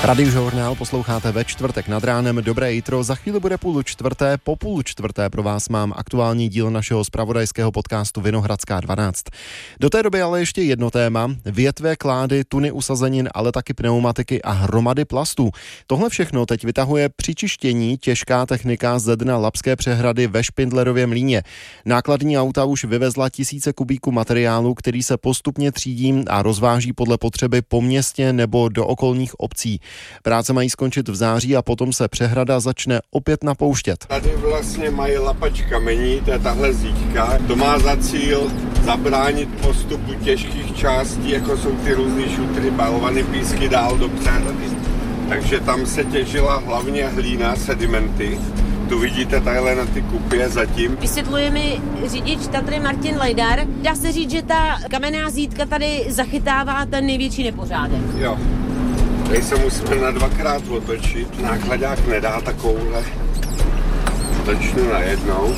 Radiožurnál posloucháte ve čtvrtek nad ránem. Dobré jitro, za chvíli bude 3:30, po 3:30 pro vás mám aktuální díl našeho zpravodajského podcastu Vinohradská 12. Do té doby ale ještě jedno téma, větve, klády, tuny usazenin, ale taky pneumatiky a hromady plastů. Tohle všechno teď vytahuje při čištění těžká technika ze dna Labské přehrady ve Špindlerově mlýně. Nákladní auta už vyvezla tisíce kubíků materiálu, který se postupně třídí a rozváží podle potřeby po městě nebo do okolních obcí. Práce mají skončit v září a potom se přehrada začne opět napouštět. Tady vlastně mají lapač kamení, to je tahle zíťka. To má za cíl zabránit postupu těžkých částí, jako jsou ty různý šutry, balvany, písky dál do přehrady. Takže tam se těžila hlavně hlína, sedimenty. Tu vidíte takhle na ty kupě zatím. Vysvětluje mi řidič Tatry Martin Lejdar. Dá se říct, že ta kamenná zítka tady zachytává ten největší nepořádek. Jo. Tady se musíme na dvakrát otočit. Nákladák nedá takovouhle. Točnu najednou.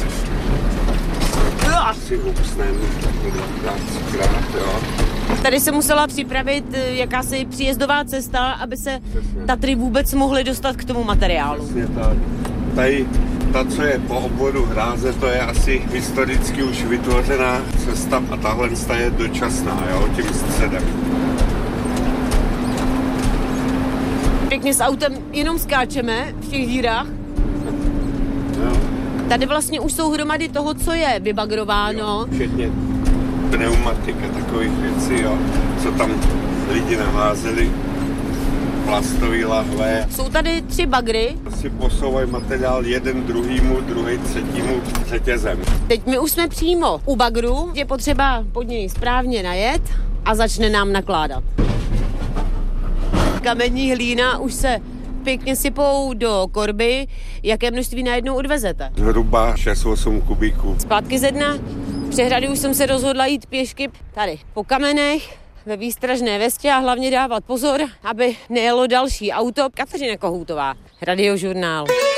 Si upsnem dvakrát, třikrát, jo. Tady se musela připravit jakási příjezdová cesta, aby se Tatry vůbec mohly dostat k tomu materiálu. Vlastně tak. Tady ta, co je po obvodu Hráze, to je asi historicky už vytvořená cesta a tahle je dočasná, jo, tím středem. Pěkně s autem jenom skáčeme v těch dírách. Jo. Tady vlastně už jsou hromady toho, co je vybagrováno. Jo, včetně pneumatika, takových věcí, jo, co tam lidi naházeli, plastový lahve. Jsou tady 3 bagry. Si posouvají materiál jeden druhýmu, druhý třetímu řetězem. Teď my už jsme přímo u bagru, je potřeba pod něj správně najet a začne nám nakládat. Kamení hlína už se pěkně sypou do korby. Jaké množství najednou odvezete? Zhruba 6-8 kubíků. Zpátky ze dna přehrady už jsem se rozhodla jít pěšky tady po kamenech, ve výstražné vestě a hlavně dávat pozor, aby nejelo další auto. Kateřina Kohoutová, Radiožurnál.